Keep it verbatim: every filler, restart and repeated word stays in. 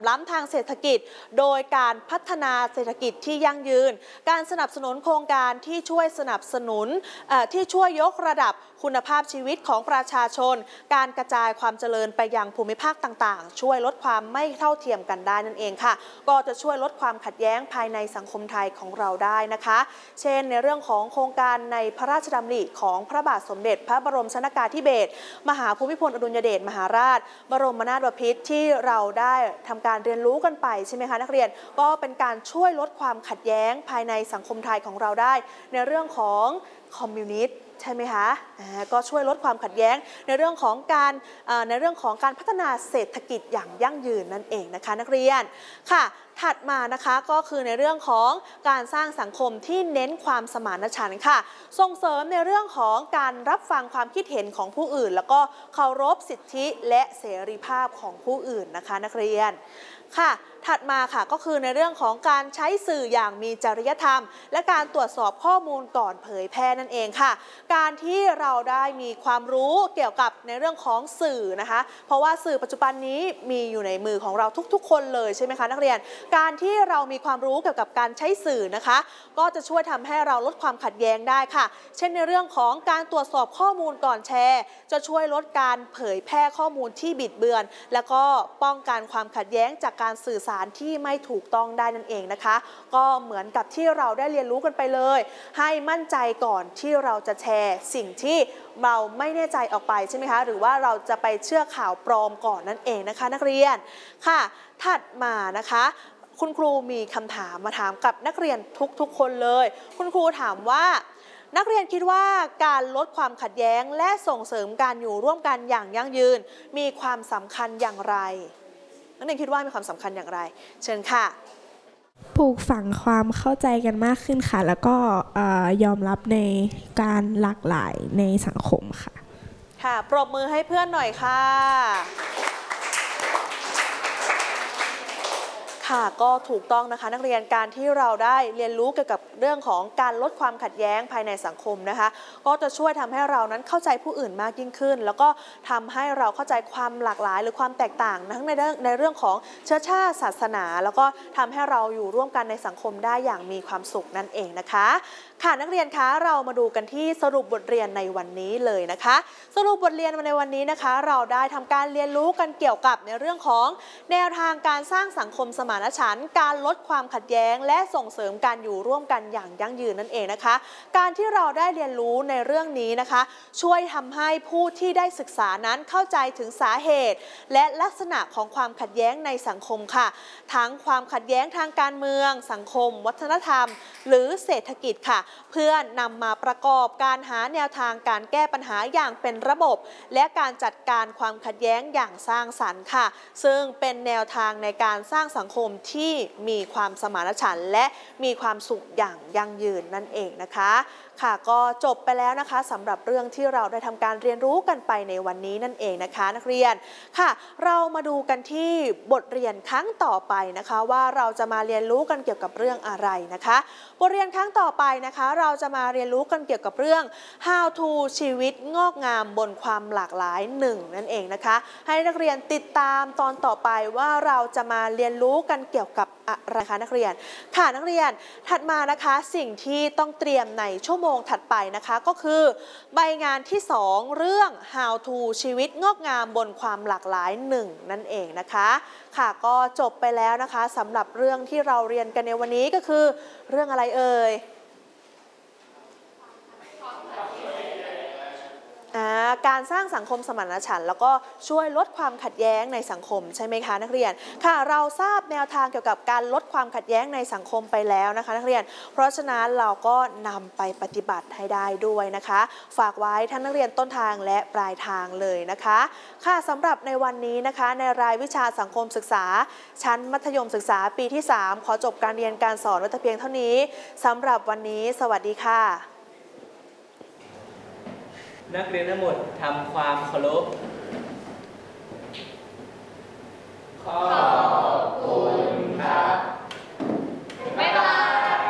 ล้ำทางเศรษฐกิจโดยการพัฒนาเศรษฐกิจที่ยั่งยืนการสนับสนุนโครงการที่ช่วยสนับสนุนที่ช่วยยกระดับคุณภาพชีวิตของประชาชนการกระจายความเจริญไปยังภูมิภาคต่างๆช่วยลดความไม่เท่าเทียมกันได้นั่นเองค่ะก็จะช่วยลดความขัดแย้งภายในสังคมไทยของเราได้นะคะเช่นในเรื่องของโครงการในพระราชดำริของพระบาทสมเด็จพระบรมชนกาธิเบศรมหาภูมิพลอดุลยเดชมหาราชบรมนาถบพิตรที่เราได้ทำการเรียนรู้กันไปใช่ไหมคะนักเรียนก็เป็นการช่วยลดความขัดแย้งภายในสังคมไทยของเราได้ในเรื่องของคอมมิวนิสต์ใช่ไหมคะก็ช่วยลดความขัดแย้งในเรื่องของการในเรื่องของการพัฒนาเศรษฐกิจอย่างยั่งยืนนั่นเองนะคะนักเรียนค่ะถัดมานะคะก็คือในเรื่องของการสร้างสังคมที่เน้นความสมานฉันท์ค่ะส่งเสริมในเรื่องของการรับฟังความคิดเห็นของผู้อื่นแล้วก็เคารพสิทธิและเสรีภาพของผู้อื่นนะคะนักเรียนค่ะถัดมาค่ะก็คือในเรื่องของการใช้สื่ออย่างมีจริยธรรมและการตรวจสอบข้อมูลก่อนเผยแพร่นั่นเองค่ะการที่เราได้มีความรู้เกี่ยวกับในเรื่องของสื่อนะคะเพราะว่าสื่อปัจจุบันนี้มีอยู่ในมือของเราทุกๆคนเลยใช่ไหมคะนักเรียนการที่เรามีความรู้เกี่ยวกับการใช้สื่อนะคะก็จะช่วยทำให้เราลดความขัดแย้งได้ค่ะเช่นในเรื่องของการตรวจสอบข้อมูลก่อนแชร์จะช่วยลดการเผยแพร่ข้อมูลที่บิดเบือนแล้วก็ป้องกันความขัดแย้งจากการสื่อสารที่ไม่ถูกต้องได้นั่นเองนะคะก็เหมือนกับที่เราได้เรียนรู้กันไปเลยให้มั่นใจก่อนที่เราจะแชร์สิ่งที่เราไม่แน่ใจออกไปใช่ไหมคะหรือว่าเราจะไปเชื่อข่าวปลอมก่อนนั่นเองนะคะนักเรียนค่ะถัดมานะคะคุณครูมีคำถามมาถามกับนักเรียนทุกๆคนเลยคุณครูถามว่านักเรียนคิดว่าการลดความขัดแย้งและส่งเสริมการอยู่ร่วมกันอย่างยั่งยืนมีความสำคัญอย่างไรนักเรียนคิดว่ามีความสำคัญอย่างไรเชิญค่ะปลูกฝังความเข้าใจกันมากขึ้นค่ะแล้วก็ยอมรับในการหลากหลายในสังคมค่ะค่ะปรบมือให้เพื่อนหน่อยค่ะค่ะก็ถูกต้องนะคะนักเรียนการที่เราได้เรียนรู้เกี่ยวกับเรื่องของการลดความขัดแย้งภายในสังคมนะคะก็จะช่วยทำให้เรานั้นเข้าใจผู้อื่นมากยิ่งขึ้นแล้วก็ทำให้เราเข้าใจความหลากหลายหรือความแตกต่างทั้งในเรื่องในเรื่องของเชื้อชาติศาสนาแล้วก็ทำให้เราอยู่ร่วมกันในสังคมได้อย่างมีความสุขนั่นเองนะคะค่ะนักเรียนคะเรามาดูกันที่สรุปบทเรียนในวันนี้เลยนะคะสรุปบทเรียนในวันนี้นะคะเราได้ทำการเรียนรู้กันเกี่ยวกับในเรื่องของแนวทางการสร้างสังคมสมานฉันท์การลดความขัดแย้งและส่งเสริมการอยู่ร่วมกันอย่างยั่งยืนนั่นเองนะคะการที่เราได้เรียนรู้ในเรื่องนี้นะคะช่วยทำให้ผู้ที่ได้ศึกษานั้นเข้าใจถึงสาเหตุและลักษณะของความขัดแย้งในสังคมค่ะทั้งความขัดแย้งทางการเมืองสังคมวัฒนธรรมหรือเศรษฐกิจค่ะเพื่อนำมาประกอบการหาแนวทางการแก้ปัญหาอย่างเป็นระบบและการจัดการความขัดแย้งอย่างสร้างสรรค์ค่ะซึ่งเป็นแนวทางในการสร้างสังคมที่มีความสมานฉันท์และมีความสุขอย่างยั่งยืนนั่นเองนะคะค่ะก็จบไปแล้วนะคะสำหรับเรื่องที่เราได้ทำการเรียนรู้กันไปในวันนี้นั่นเองนะคะนักเรียนค่ะเรามาดูกันที่บทเรียนครั้งต่อไปนะคะว่าเราจะมาเรียนรู้กันเกี่ยวกับเรื่องอะไรนะคะบทเรียนครั้งต่อไปนะคะเราจะมาเรียนรู้กันเกี่ยวกับเรื่อง how to ชีวิตงอกงามบนความหลากหลายหนึ่งนั่นเองนะคะให้นักเรียนติดตามตอนต่อไปว่าเราจะมาเรียนรู้กันเกี่ยวกับอะไรคะนักเรียนค่ะนักเรียนถัดมานะคะสิ่งที่ต้องเตรียมในชั่วโมงถัดไปนะคะก็คือใบงานที่สองเรื่อง how to ชีวิตงอกงามบนความหลากหลายหนึ่งนั่นเองนะคะค่ะก็จบไปแล้วนะคะสำหรับเรื่องที่เราเรียนกันในวันนี้ก็คือเรื่องอะไรเอ่ยการสร้างสังคมสมานฉันท์แล้วก็ช่วยลดความขัดแย้งในสังคมใช่ไหมคะนักเรียนค่ะเราทราบแนวทางเกี่ยวกับการลดความขัดแย้งในสังคมไปแล้วนะคะนักเรียนเพราะฉะนั้นเราก็นำไปปฏิบัติให้ได้ด้วยนะคะฝากไว้ทั้งนักเรียนต้นทางและปลายทางเลยนะคะค่ะสำหรับในวันนี้นะคะในรายวิชาสังคมศึกษาชั้นมัธยมศึกษาปีที่สามขอจบการเรียนการสอนไว้แต่เพียงเท่านี้สำหรับวันนี้สวัสดีค่ะนักเรียนทั้งหมดทำความเคารพขอบคุณครับ